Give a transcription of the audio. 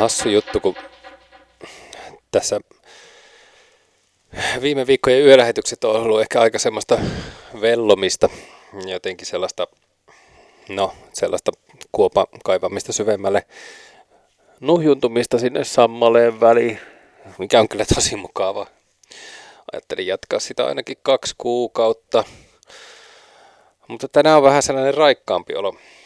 hassu juttu, kun tässä viime viikkojen yölähetykset on ollut ehkä aika semmoista vellomista, jotenkin sellaista kuopan kaivamista syvemmälle, nuhjuntumista sinne sammaleen väliin, mikä on kyllä tosi mukava. Ajattelin jatkaa sitä ainakin 2 kuukautta, mutta tänään on vähän sellainen raikkaampi olo.